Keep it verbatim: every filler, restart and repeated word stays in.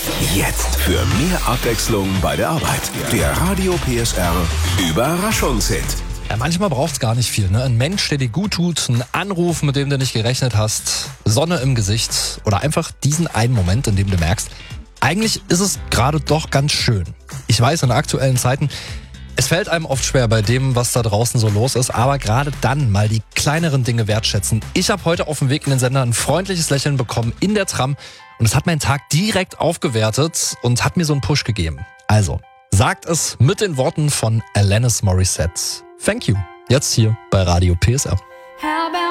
Jetzt für mehr Abwechslung bei der Arbeit. Der Radio P S R Überraschungshit. Ja, manchmal braucht es gar nicht viel. Ne? Ein Mensch, der dir gut tut, ein Anruf, mit dem du nicht gerechnet hast, Sonne im Gesicht oder einfach diesen einen Moment, in dem du merkst, eigentlich ist es gerade doch ganz schön. Ich weiß, in aktuellen Zeiten, es fällt einem oft schwer bei dem, was da draußen so los ist, aber gerade dann mal die kleineren Dinge wertschätzen. Ich habe heute auf dem Weg in den Sender ein freundliches Lächeln bekommen in der Tram und es hat meinen Tag direkt aufgewertet und hat mir so einen Push gegeben. Also, sagt es mit den Worten von Alanis Morissette. Thank you. Jetzt hier bei Radio P S R.